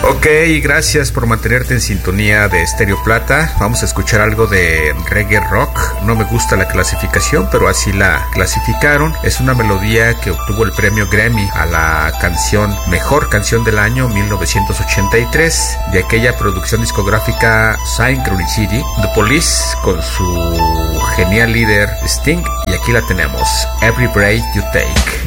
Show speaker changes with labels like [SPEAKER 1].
[SPEAKER 1] Ok, gracias por mantenerte en sintonía de Stereo Plata. Vamos a escuchar algo de reggae rock. No me gusta la clasificación, pero así la clasificaron. Es una melodía que obtuvo el premio Grammy a la canción Mejor Canción del Año 1983 de aquella producción discográfica Synchronicity, The Police, con su genial líder Sting. Y aquí la tenemos, Every Breath You Take.